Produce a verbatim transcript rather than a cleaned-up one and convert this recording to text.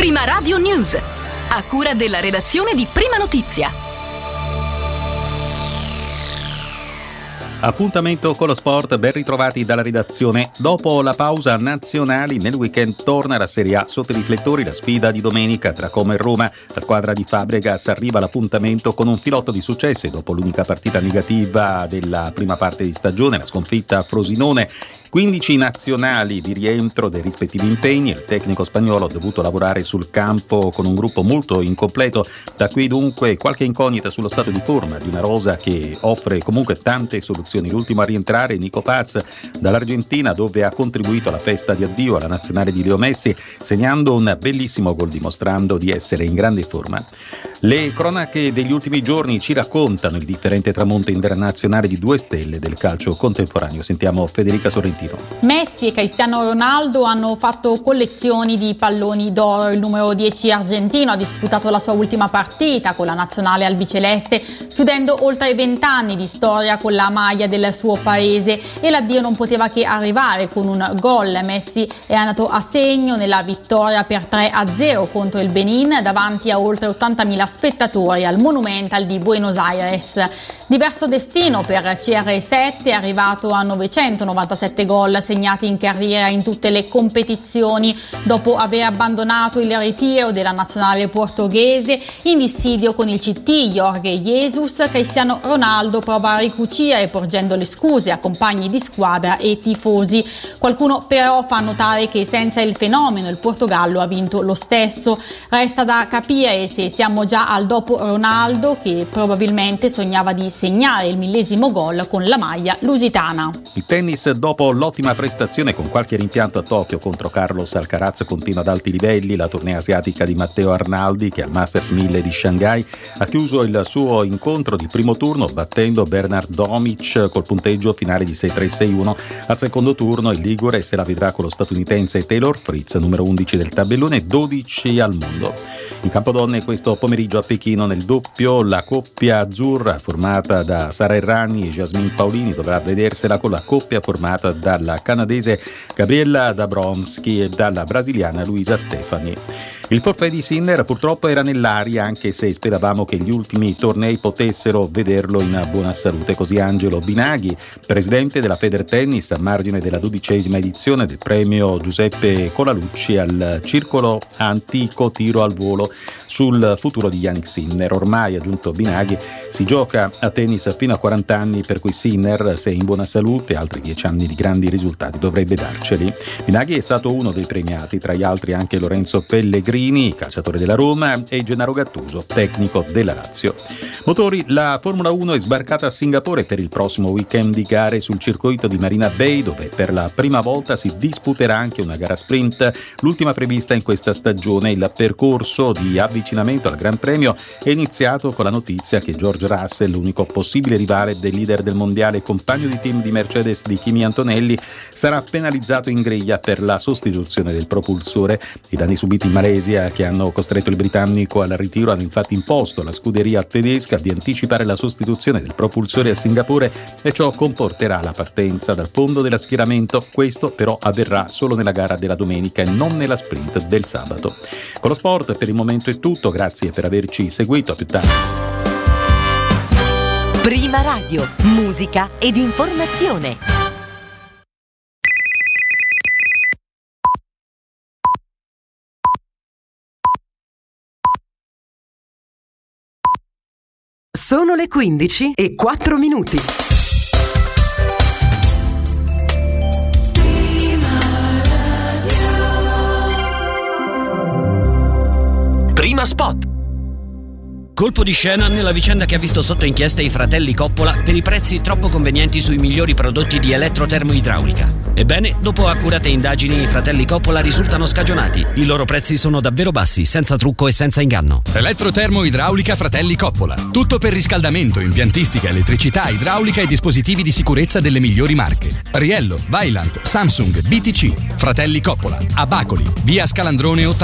Prima Radio News, a cura della redazione di Prima Notizia. Appuntamento con lo sport, ben ritrovati dalla redazione. Dopo la pausa nazionali, nel weekend torna la Serie A sotto i riflettori, la sfida di domenica tra Como e Roma. La squadra di Fabregas arriva all'appuntamento con un filotto di successi dopo l'unica partita negativa della prima parte di stagione, la sconfitta a Frosinone. quindici nazionali di rientro dei rispettivi impegni. Il tecnico spagnolo ha dovuto lavorare sul campo con un gruppo molto incompleto. Da qui dunque qualche incognita sullo stato di forma di una rosa che offre comunque tante soluzioni. L'ultimo a rientrare, Nico Paz, dall'Argentina, dove ha contribuito alla festa di addio alla nazionale di Leo Messi, segnando un bellissimo gol dimostrando di essere in grande forma. Le cronache degli ultimi giorni ci raccontano il differente tramonto internazionale di due stelle del calcio contemporaneo. Sentiamo Federica Sorrentino. Messi e Cristiano Ronaldo hanno fatto collezioni di palloni d'oro. Il numero dieci argentino ha disputato la sua ultima partita con la nazionale albiceleste, chiudendo oltre vent'anni di storia con la maglia del suo paese, e l'addio non poteva che arrivare con un gol. Messi è andato a segno nella vittoria per tre a zero contro il Benin davanti a oltre ottantamila spettatori al Monumental di Buenos Aires. Diverso destino per C R sette, arrivato a novecentonovantasette gol segnati in carriera in tutte le competizioni dopo aver abbandonato il ritiro della nazionale portoghese in dissidio con il C T. Jorge Jesus, Cristiano Ronaldo prova a ricucire porgendo le scuse a compagni di squadra e tifosi. Qualcuno però fa notare che senza il fenomeno il Portogallo ha vinto lo stesso. Resta da capire se siamo già al dopo Ronaldo, che probabilmente sognava di segnare il millesimo gol con la maglia lusitana. Il tennis, dopo l'ottima prestazione con qualche rimpianto a Tokyo contro Carlos Alcaraz, continua ad alti livelli. La tournée asiatica di Matteo Arnaldi, che al Masters mille di Shanghai ha chiuso il suo incontro di primo turno battendo Bernard Domic col punteggio finale di sei tre sei uno. Al secondo turno il ligure se la vedrà con lo statunitense Taylor Fritz, numero undici del tabellone, dodici al mondo. In Campodonne questo pomeriggio a Pechino nel doppio la coppia azzurra formata da Sara Errani e Jasmine Paolini dovrà vedersela con la coppia formata dalla canadese Gabriella Dabrowski e dalla brasiliana Luisa Stefani. Il forfait di Sinner purtroppo era nell'aria, anche se speravamo che gli ultimi tornei potessero vederlo in buona salute. Così Angelo Binaghi, presidente della Federtennis, a margine della dodicesima edizione del premio Giuseppe Colalucci al Circolo Antico Tiro al Volo sul futuro di Jannik Sinner. Ormai, aggiunto Binaghi, si gioca a tennis fino a quaranta anni, per cui Sinner, se in buona salute, altri dieci anni di grandi risultati dovrebbe darceli. Binaghi è stato uno dei premiati, tra gli altri anche Lorenzo Pellegrini, calciatore della Roma, e Gennaro Gattuso, tecnico della Lazio. Motori, la Formula uno è sbarcata a Singapore per il prossimo weekend di gare sul circuito di Marina Bay, dove per la prima volta si disputerà anche una gara sprint, l'ultima prevista in questa stagione. Il percorso di avvicinamento al Gran Premio è iniziato con la notizia che George Russell, l'unico possibile rivale del leader del mondiale, compagno di team di Mercedes di Kimi Antonelli, sarà penalizzato in griglia per la sostituzione del propulsore. I danni subiti in Malesia, che hanno costretto il britannico al ritiro, hanno infatti imposto alla scuderia tedesca di anticipare la sostituzione del propulsore a Singapore, e ciò comporterà la partenza dal fondo della schieramento. Questo però avverrà solo nella gara della domenica e non nella sprint del sabato. Con lo sport per il momento è tutto, grazie per averci seguito, a più tardi. Prima Radio, musica ed informazione. Sono le quindici e quattro minuti. Prima Spot. Colpo di scena nella vicenda che ha visto sotto inchiesta i fratelli Coppola per i prezzi troppo convenienti sui migliori prodotti di elettrotermoidraulica. Ebbene, dopo accurate indagini, i fratelli Coppola risultano scagionati. I loro prezzi sono davvero bassi, senza trucco e senza inganno. Elettrotermoidraulica Fratelli Coppola. Tutto per riscaldamento, impiantistica, elettricità, idraulica e dispositivi di sicurezza delle migliori marche. Riello, Vaillant, Samsung, B T C. Fratelli Coppola. A Bacoli, via Scalandrone ottanta.